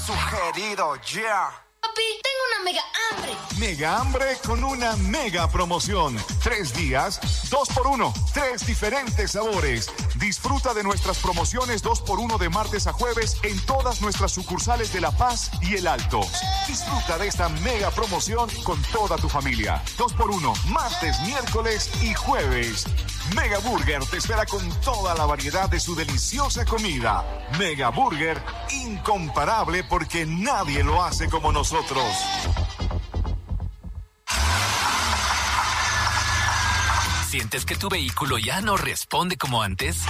sugerido, yeah. Papi, tengo una mega hambre. Mega hambre con una mega promoción. 3 días, 2x1. 3 diferentes sabores. Disfruta de nuestras promociones 2x1 de martes a jueves en todas nuestras sucursales de La Paz y El Alto. Disfruta de esta mega promoción con toda tu familia. 2x1, martes, miércoles y jueves. Mega Burger te espera con toda la variedad de su deliciosa comida. Mega Burger, incomparable porque nadie lo hace como nosotros. ¿Sientes que tu vehículo ya no responde como antes?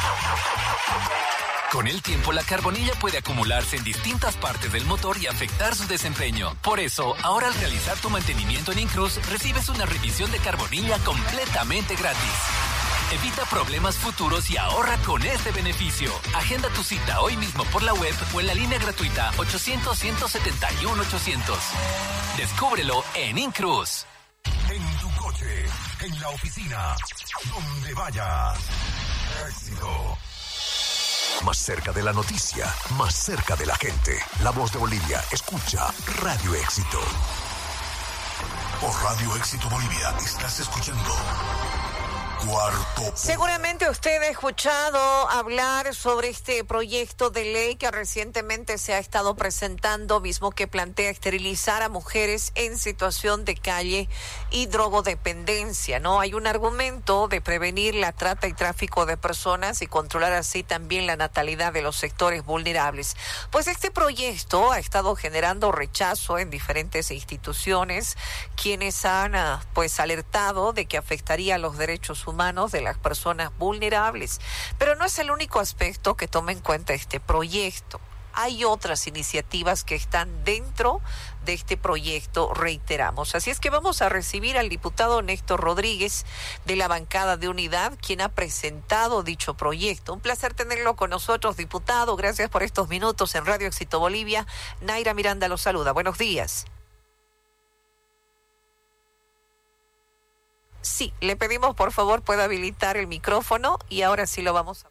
Con el tiempo, la carbonilla puede acumularse en distintas partes del motor y afectar su desempeño. Por eso, ahora al realizar tu mantenimiento en Incruz, recibes una revisión de carbonilla completamente gratis. Evita problemas futuros y ahorra con este beneficio. Agenda tu cita hoy mismo por la web o en la línea gratuita 800-171-800. Descúbrelo en Incruz. En tu coche, en la oficina, donde vayas. Éxito. Más cerca de la noticia, más cerca de la gente. La Voz de Bolivia, escucha Radio Éxito. Por Radio Éxito Bolivia, estás escuchando Cuarto. Seguramente usted ha escuchado hablar sobre este proyecto de ley que recientemente se ha estado presentando, mismo que plantea esterilizar a mujeres en situación de calle y drogodependencia, ¿no? Hay un argumento de prevenir la trata y tráfico de personas y controlar así también la natalidad de los sectores vulnerables. Pues este proyecto ha estado generando rechazo en diferentes instituciones, quienes han pues alertado de que afectaría a los derechos humanos de las personas vulnerables. Pero no es el único aspecto que toma en cuenta este proyecto. Hay otras iniciativas que están dentro de este proyecto, reiteramos. Así es que vamos a recibir al diputado Néstor Rodríguez de la bancada de Unidad, quien ha presentado dicho proyecto. Un placer tenerlo con nosotros, diputado. Gracias por estos minutos en Radio Éxito Bolivia. Naira Miranda lo saluda. Buenos días. Sí, le pedimos por favor pueda habilitar el micrófono y ahora sí lo vamos a...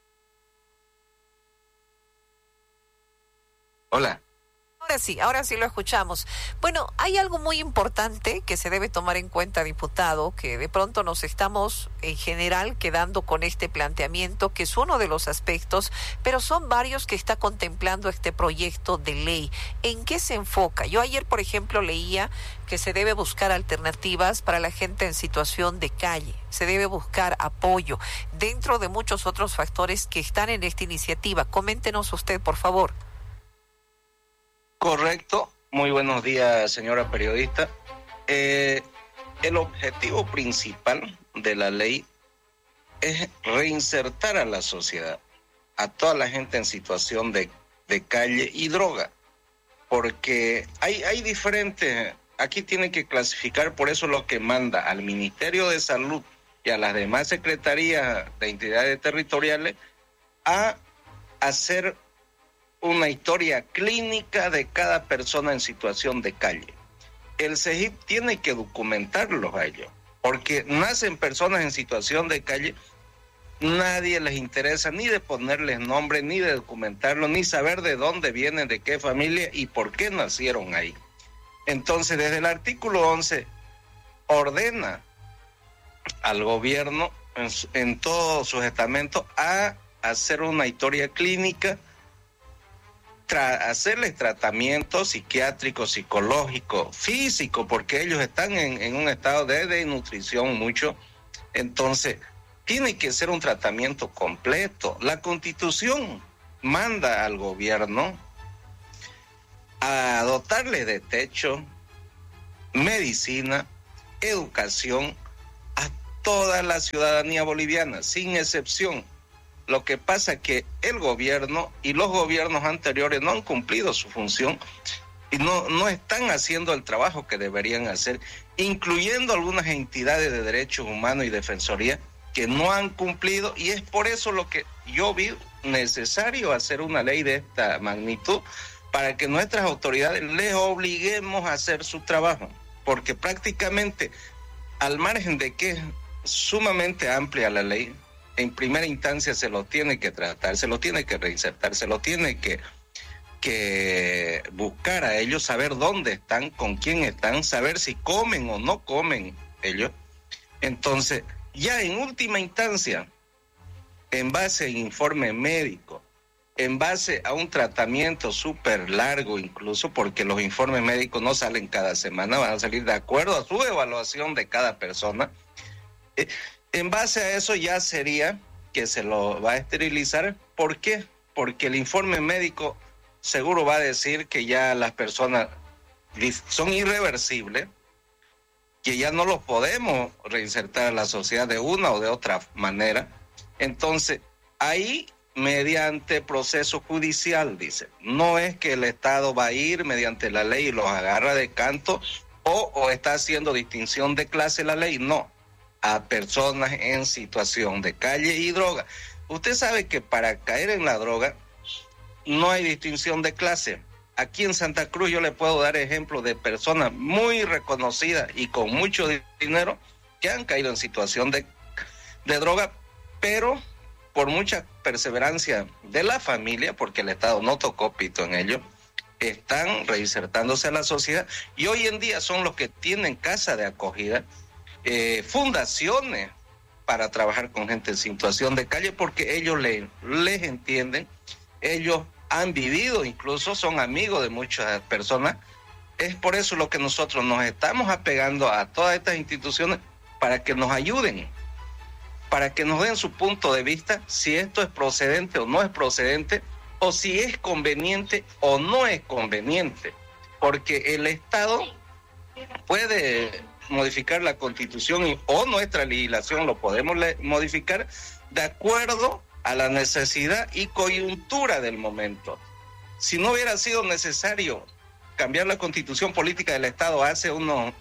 Hola. Ahora sí lo escuchamos. Bueno, hay algo muy importante que se debe tomar en cuenta, diputado, que de pronto nos estamos en general quedando con este planteamiento, que es uno de los aspectos, pero son varios que está contemplando este proyecto de ley. ¿En qué se enfoca? Yo ayer, por ejemplo, leía que se debe buscar alternativas para la gente en situación de calle, se debe buscar apoyo, dentro de muchos otros factores que están en esta iniciativa. Coméntenos usted, por favor. Correcto. Muy buenos días, señora periodista. El objetivo principal de la ley es reinsertar a la sociedad, a toda la gente en situación de calle y droga, porque hay diferentes, aquí tiene que clasificar, por eso lo que manda al Ministerio de Salud y a las demás secretarías de entidades territoriales a hacer una historia clínica de cada persona en situación de calle. El CEGIP tiene que documentarlos a ellos, porque nacen personas en situación de calle, nadie les interesa ni de ponerles nombre, ni de documentarlo, ni saber de dónde vienen, de qué familia y por qué nacieron ahí. Entonces, desde el artículo 11, ordena al gobierno en todos sus estamentos a hacer una historia clínica, hacerles tratamiento psiquiátrico, psicológico, físico, porque ellos están en un estado de desnutrición mucho. Entonces, tiene que ser un tratamiento completo. La Constitución manda al gobierno a dotarle de techo, medicina, educación a toda la ciudadanía boliviana, sin excepción. Lo que pasa es que el gobierno y los gobiernos anteriores no han cumplido su función y no están haciendo el trabajo que deberían hacer, incluyendo algunas entidades de derechos humanos y defensoría que no han cumplido, y es por eso lo que yo vi necesario hacer una ley de esta magnitud, para que nuestras autoridades les obliguemos a hacer su trabajo, porque prácticamente, al margen de que es sumamente amplia la ley, en primera instancia se lo tiene que tratar, se lo tiene que reinsertar, se lo tiene que que buscar a ellos, saber dónde están, con quién están, saber si comen o no comen ellos. Entonces, ya en última instancia, en base a informe médico, en base a un tratamiento súper largo incluso, porque los informes médicos no salen cada semana, van a salir de acuerdo a su evaluación de cada persona. En base a eso ya sería que se lo va a esterilizar. ¿Por qué? Porque el informe médico seguro va a decir que ya las personas son irreversibles, que ya no los podemos reinsertar a la sociedad de una o de otra manera. Entonces, ahí, mediante proceso judicial, dice, no es que el Estado va a ir mediante la ley y los agarra de canto o está haciendo distinción de clase la ley, no, a personas en situación de calle y droga. Usted sabe que para caer en la droga no hay distinción de clase. Aquí en Santa Cruz yo le puedo dar ejemplos de personas muy reconocidas y con mucho dinero que han caído en situación de droga, pero por mucha perseverancia de la familia, porque el Estado no tocó pito en ello, están reinsertándose a la sociedad y hoy en día son los que tienen casa de acogida, fundaciones para trabajar con gente en situación de calle, porque ellos les entienden, ellos han vivido, incluso son amigos de muchas personas. Es por eso lo que nosotros nos estamos apegando a todas estas instituciones para que nos ayuden, para que nos den su punto de vista, si esto es procedente o no es procedente, o si es conveniente o no es conveniente, porque el Estado puede modificar la Constitución o nuestra legislación lo podemos modificar de acuerdo a la necesidad y coyuntura del momento. Si no hubiera sido necesario cambiar la Constitución política del Estado hace unos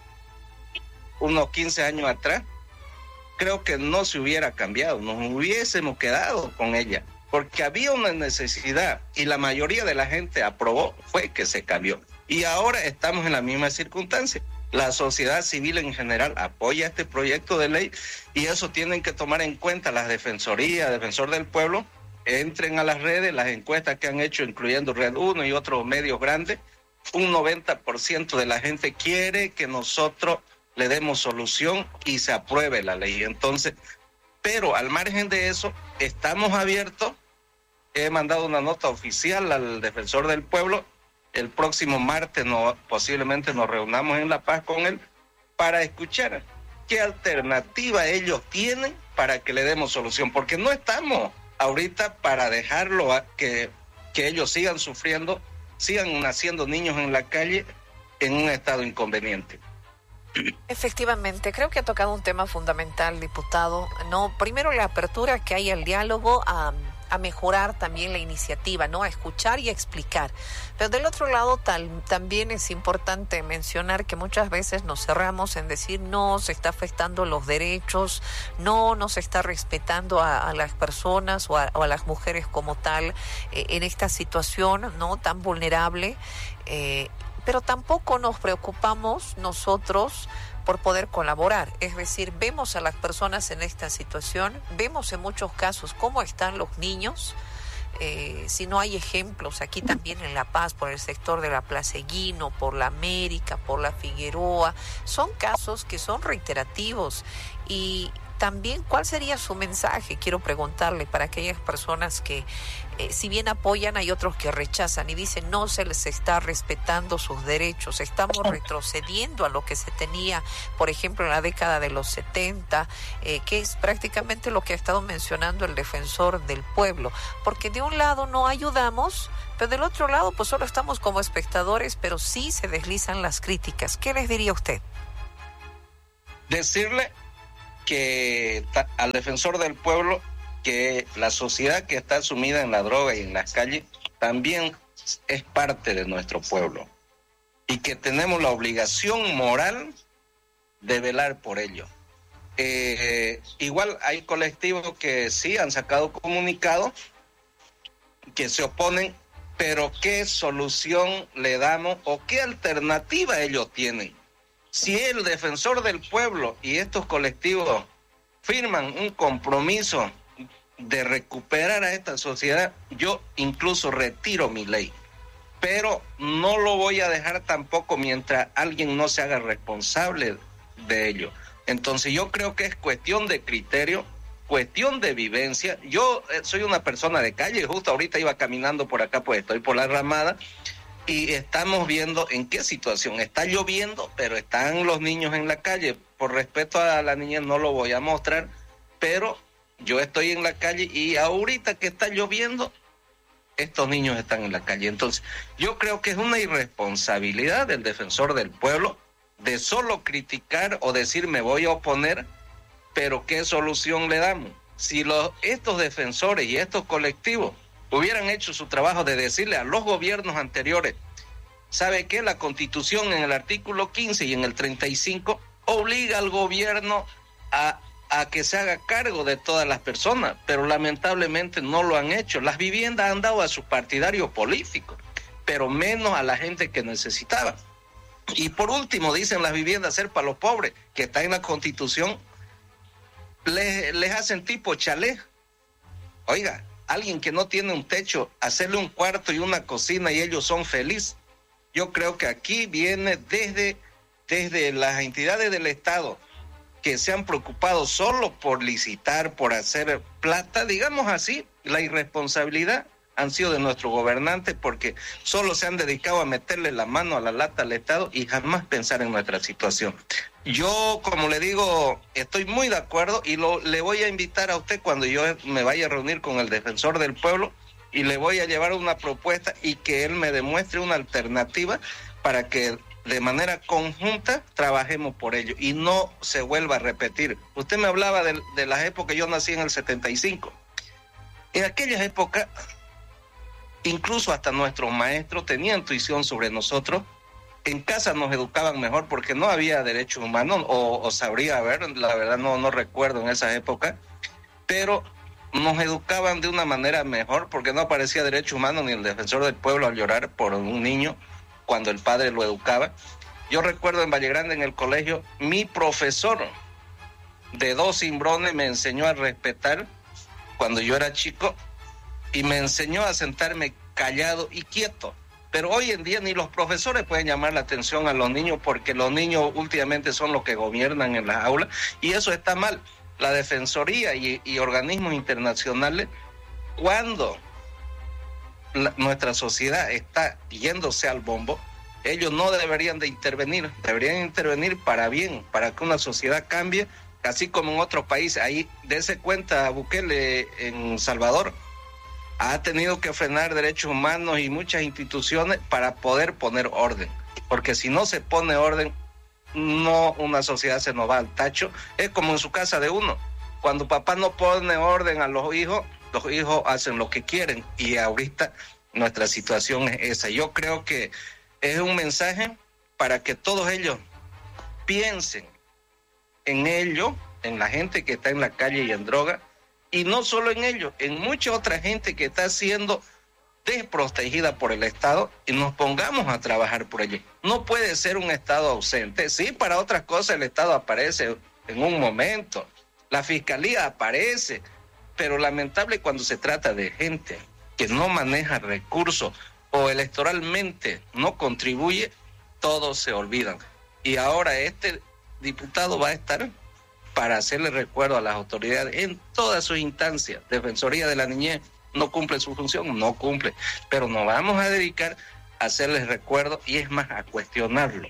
15 años atrás, creo que no se hubiera cambiado, nos hubiésemos quedado con ella, porque había una necesidad y la mayoría de la gente aprobó, fue que se cambió. Y ahora estamos en la misma circunstancia. La sociedad civil en general apoya este proyecto de ley y eso tienen que tomar en cuenta las defensorías, Defensor del Pueblo, entren a las redes, las encuestas que han hecho, incluyendo Red 1 y otros medios grandes, un 90% de la gente quiere que nosotros le demos solución y se apruebe la ley. Entonces, pero al margen de eso, estamos abiertos. He mandado una nota oficial al Defensor del Pueblo. El próximo martes posiblemente nos reunamos en La Paz con él para escuchar qué alternativa ellos tienen para que le demos solución, porque no estamos ahorita para dejarlo que ellos sigan sufriendo, sigan naciendo niños en la calle en un estado inconveniente. Efectivamente, creo que ha tocado un tema fundamental, diputado. No, primero la apertura que hay al diálogo, a mejorar también la iniciativa, ¿no? A escuchar y a explicar. Pero del otro lado también es importante mencionar que muchas veces nos cerramos en decir no, se está afectando los derechos, no se está respetando a las personas o a las mujeres como tal en esta situación, ¿no? Tan vulnerable. Pero tampoco nos preocupamos nosotros por poder colaborar. Es decir, vemos a las personas en esta situación, vemos en muchos casos cómo están los niños. Si no hay ejemplos aquí también en La Paz, por el sector de la Placeguino, por la América, por la Figueroa, son casos que son reiterativos. Y también, ¿cuál sería su mensaje? Quiero preguntarle para aquellas personas que, si bien apoyan, hay otros que rechazan y dicen no se les está respetando sus derechos, estamos retrocediendo a lo que se tenía, por ejemplo, en la década de los 70, que es prácticamente lo que ha estado mencionando el Defensor del Pueblo, porque de un lado no ayudamos, pero del otro lado pues solo estamos como espectadores, pero sí se deslizan las críticas. ¿Qué les diría usted? Decirle que al Defensor del Pueblo que la sociedad que está sumida en la droga y en las calles también es parte de nuestro pueblo y que tenemos la obligación moral de velar por ello. Igual hay colectivos que sí han sacado comunicados que se oponen, pero ¿qué solución le damos o qué alternativa ellos tienen? Si el Defensor del Pueblo y estos colectivos firman un compromiso de recuperar a esta sociedad, yo incluso retiro mi ley, pero no lo voy a dejar tampoco mientras alguien no se haga responsable de ello. Entonces yo creo que es cuestión de criterio, cuestión de vivencia. Yo soy una persona de calle, justo ahorita iba caminando por acá, pues estoy por la Ramada, y estamos viendo en qué situación. Está lloviendo, pero están los niños en la calle. Por respeto a la niñez no lo voy a mostrar, pero yo estoy en la calle y ahorita que está lloviendo, estos niños están en la calle. Entonces, yo creo que es una irresponsabilidad del defensor del pueblo de solo criticar o decir me voy a oponer, pero ¿qué solución le damos? Si estos defensores y estos colectivos hubieran hecho su trabajo de decirle a los gobiernos anteriores, ¿sabe qué? La Constitución en el artículo 15 y en el 35 obliga al gobierno a que se haga cargo de todas las personas, pero lamentablemente no lo han hecho. Las viviendas han dado a sus partidarios políticos, pero menos a la gente que necesitaba. Y por último, dicen las viviendas ser para los pobres, que está en la Constitución, les hacen tipo chalet. Oiga, alguien que no tiene un techo, hacerle un cuarto y una cocina y ellos son felices. Yo creo que aquí viene desde las entidades del Estado, que se han preocupado solo por licitar, por hacer plata, digamos así, la irresponsabilidad han sido de nuestros gobernantes porque solo se han dedicado a meterle la mano a la lata al Estado y jamás pensar en nuestra situación. Yo, como le digo, estoy muy de acuerdo y le voy a invitar a usted cuando yo me vaya a reunir con el defensor del pueblo y le voy a llevar una propuesta y que él me demuestre una alternativa para que de manera conjunta trabajemos por ello y no se vuelva a repetir. Usted me hablaba de las épocas, yo nací en el 75. En aquellas épocas, incluso hasta nuestros maestros tenían intuición sobre nosotros. En casa nos educaban mejor porque no había derechos humanos, o sabría haber, la verdad no recuerdo en esa época, pero nos educaban de una manera mejor porque no aparecía derecho humano ni el defensor del pueblo al llorar por un niño cuando el padre lo educaba. Yo recuerdo en Valle Grande, en el colegio, mi profesor de 2 cimbrones me enseñó a respetar cuando yo era chico y me enseñó a sentarme callado y quieto. Pero hoy en día ni los profesores pueden llamar la atención a los niños porque los niños últimamente son los que gobiernan en las aulas y eso está mal. La Defensoría y organismos internacionales, cuando nuestra sociedad está yéndose al bombo, ellos no deberían de intervenir, deberían intervenir para bien, para que una sociedad cambie, así como en otros países. Ahí, dése cuenta, Bukele en Salvador ha tenido que frenar derechos humanos y muchas instituciones para poder poner orden, porque si no se pone orden, no, una sociedad se nos va al tacho. Es como en su casa de uno, cuando papá no pone orden a los hijos hacen lo que quieren y ahorita nuestra situación es esa. Yo creo que es un mensaje para que todos ellos piensen en ello, en la gente que está en la calle y en droga, y no solo en ellos, en mucha otra gente que está siendo desprotegida por el Estado y nos pongamos a trabajar por ello. No puede ser un Estado ausente. Sí, para otras cosas el Estado aparece en un momento, la Fiscalía aparece, pero lamentable cuando se trata de gente que no maneja recursos o electoralmente no contribuye, todos se olvidan. Y ahora este diputado va a estar para hacerle recuerdo a las autoridades en todas sus instancias. Defensoría de la Niñez no cumple su función, no cumple, pero nos vamos a dedicar a hacerles recuerdo y es más, a cuestionarlo.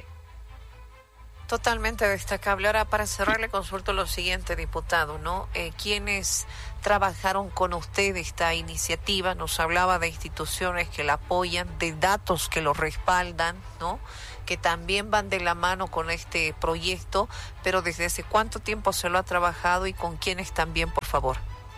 Totalmente destacable. Ahora, para cerrar, le consulto lo siguiente, diputado, ¿no? ¿Quiénes trabajaron con usted esta iniciativa? Nos hablaba de instituciones que la apoyan, de datos que lo respaldan, ¿no?, que también van de la mano con este proyecto, pero ¿desde hace cuánto tiempo se lo ha trabajado y con quiénes también, por favor?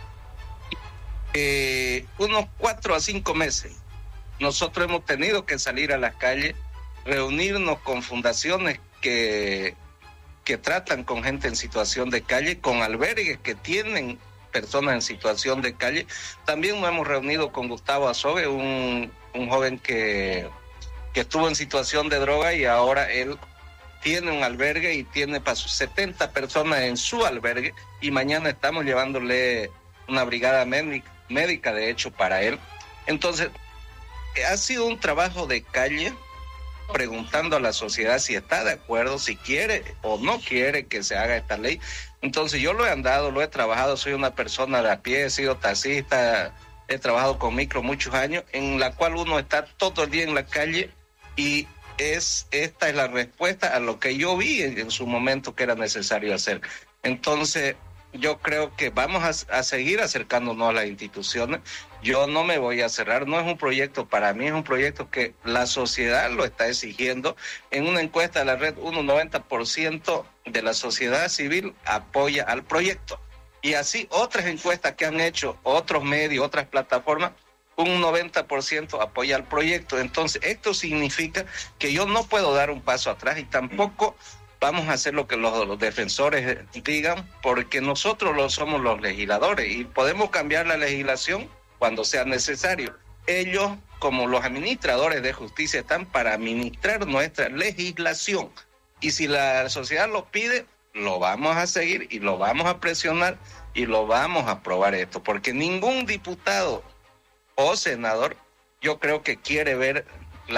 Unos 4 a 5 meses. Nosotros hemos tenido que salir a las calles, reunirnos con fundaciones que tratan con gente en situación de calle, con albergues que tienen personas en situación de calle. También nos hemos reunido con Gustavo Azogue, un joven que estuvo en situación de droga y ahora él tiene un albergue y tiene para sus 70 personas en su albergue y mañana estamos llevándole una brigada médica de hecho para él. Entonces, ha sido un trabajo de calle, preguntando a la sociedad si está de acuerdo, si quiere o no quiere que se haga esta ley. Entonces yo lo he andado, lo he trabajado, soy una persona de a pie, he sido taxista, he trabajado con micro muchos años, en la cual uno está todo el día en la calle, y esta es la respuesta a lo que yo vi en su momento que era necesario hacer. Entonces yo creo que vamos a seguir acercándonos a las instituciones. Yo no me voy a cerrar, no es un proyecto para mí, es un proyecto que la sociedad lo está exigiendo. En una encuesta de la red, un 90% de la sociedad civil apoya al proyecto. Y así otras encuestas que han hecho otros medios, otras plataformas, un 90% apoya al proyecto. Entonces esto significa que yo no puedo dar un paso atrás y tampoco vamos a hacer lo que los defensores digan, porque nosotros somos los legisladores y podemos cambiar la legislación cuando sea necesario. Ellos, como los administradores de justicia, están para administrar nuestra legislación. Y si la sociedad lo pide, lo vamos a seguir y lo vamos a presionar y lo vamos a aprobar esto, porque ningún diputado o senador, yo creo que quiere ver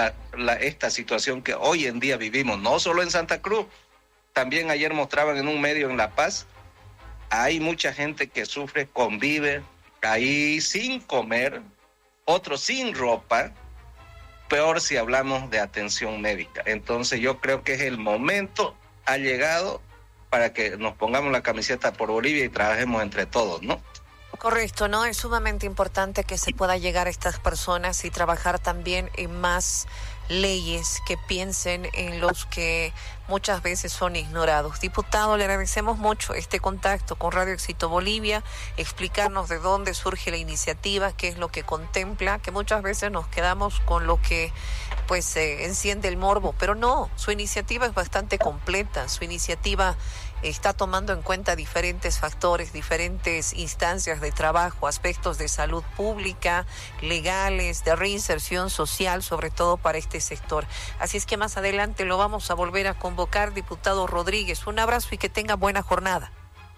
esta situación que hoy en día vivimos, no solo en Santa Cruz. También ayer mostraban en un medio en La Paz, hay mucha gente que sufre, convive ahí sin comer, otros sin ropa, peor si hablamos de atención médica. Entonces yo creo que es el momento, ha llegado para que nos pongamos la camiseta por Bolivia y trabajemos entre todos, ¿no? Correcto, ¿no? Es sumamente importante que se pueda llegar a estas personas y trabajar también en más leyes que piensen en los que muchas veces son ignorados. Diputado, le agradecemos mucho este contacto con Radio Éxito Bolivia, explicarnos de dónde surge la iniciativa, qué es lo que contempla, que muchas veces nos quedamos con lo que pues enciende el morbo, pero no, su iniciativa es bastante completa, su iniciativa está tomando en cuenta diferentes factores, diferentes instancias de trabajo, aspectos de salud pública, legales, de reinserción social, sobre todo para este sector. Así es que más adelante lo vamos a volver a convocar, diputado Rodríguez. Un abrazo y que tenga buena jornada.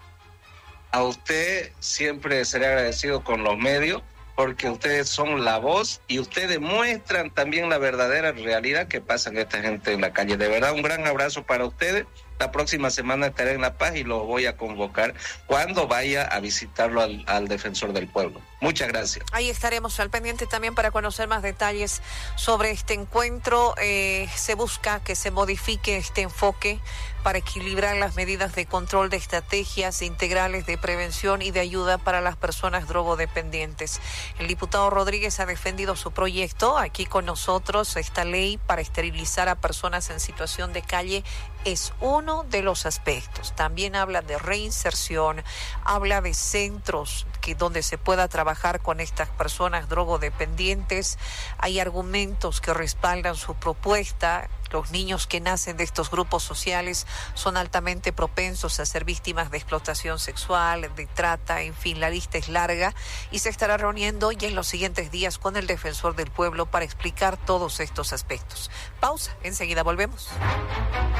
A usted siempre seré agradecido con los medios, porque ustedes son la voz y ustedes muestran también la verdadera realidad que pasa en esta gente en la calle. De verdad, un gran abrazo para ustedes. La próxima semana estaré en La Paz y lo voy a convocar cuando vaya a visitarlo al defensor del pueblo. Muchas gracias. Ahí estaremos al pendiente también para conocer más detalles sobre este encuentro. Se busca que se modifique este enfoque para equilibrar las medidas de control de estrategias integrales de prevención y de ayuda para las personas drogodependientes. El diputado Rodríguez ha defendido su proyecto aquí con nosotros. Esta ley para esterilizar a personas en situación de calle es uno de los aspectos. También habla de reinserción, habla de centros donde se pueda trabajar con estas personas drogodependientes. Hay argumentos que respaldan su propuesta. Los niños que nacen de estos grupos sociales son altamente propensos a ser víctimas de explotación sexual, de trata, en fin, la lista es larga, y se estará reuniendo ya en los siguientes días con el defensor del pueblo para explicar todos estos aspectos. Pausa, enseguida volvemos.